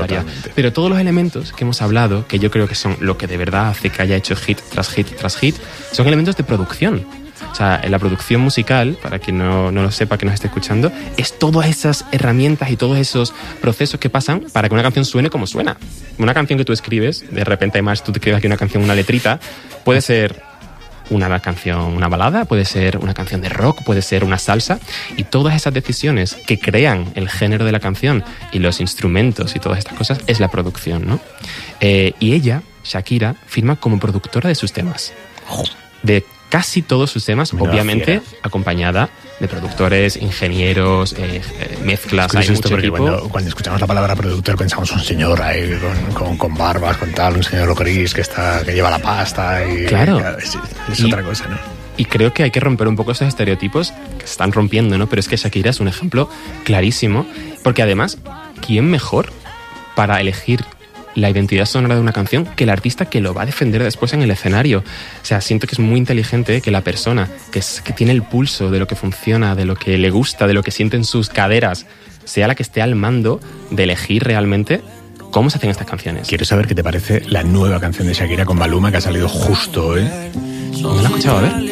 historia. Totalmente. Pero todos los elementos que hemos hablado, que yo creo que son lo que de verdad hace que haya hecho hit tras hit tras hit, son elementos de producción. O sea, en la producción musical, para quien no lo sepa, que nos esté escuchando, es todas esas herramientas y todos esos procesos que pasan para que una canción suene como suena. Una canción que tú escribes, de repente además tú te escribes aquí una canción, una letrita, puede ser una canción, una balada, puede ser una canción de rock, puede ser una salsa, y todas esas decisiones que crean el género de la canción y los instrumentos y todas estas cosas es la producción, ¿no? Y ella, Shakira, firma como productora de sus temas. De casi todos sus temas, Menuda obviamente fiera. acompañada de productores, ingenieros, mezclas, hay Esto mucho porque equipo. cuando escuchamos la palabra productor pensamos un señor ahí con barbas, con tal, un señor gris que lleva la pasta y Claro. Es Y- otra cosa, ¿no? Y creo que hay que romper un poco esos estereotipos que se están rompiendo, ¿no? Pero es que Shakira es un ejemplo clarísimo, porque además, ¿quién mejor para elegir la identidad sonora de una canción que el artista que lo va a defender después en el escenario? O sea, siento que es muy inteligente que la persona que tiene el pulso de lo que funciona, de lo que le gusta, de lo que siente en sus caderas, sea la que esté al mando de elegir realmente cómo se hacen estas canciones. Quiero saber qué te parece la nueva canción de Shakira con Maluma que ha salido justo hoy. No la he escuchado, a ver.